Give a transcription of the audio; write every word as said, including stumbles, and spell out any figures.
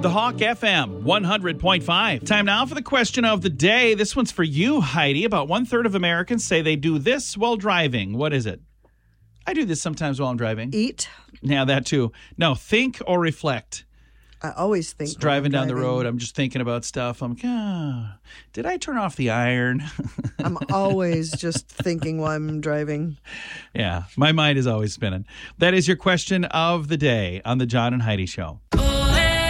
The Hawk F M, one hundred point five. Time now for the question of the day. This one's for you, Heidi. About one-third of Americans say they do this while driving. What is it? I do this sometimes while I'm driving. Eat. Yeah, that too. No, think or reflect. I always think. Just driving down the road, I'm just thinking about stuff. I'm like, oh, did I turn off the iron? I'm always just thinking while I'm driving. Yeah, my mind is always spinning. That is your question of the day on the John and Heidi Show.